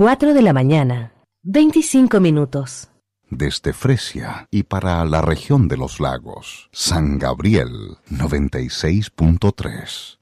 4 de la mañana, 25 minutos. Desde Fresia y para la región de los lagos, San Gabriel 96.3.